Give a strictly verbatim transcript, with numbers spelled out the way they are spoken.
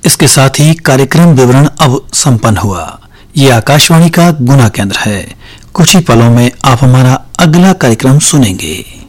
इसके साथ ही कार्यक्रम विवरण अब संपन्न हुआ। ये आकाशवाणी का गुना केंद्र है। कुछ ही पलों में आप हमारा अगला कार्यक्रम सुनेंगे।